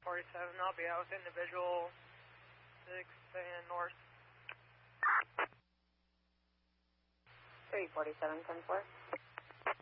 347. I'll be out with individual 6 and north. 347, 10-4.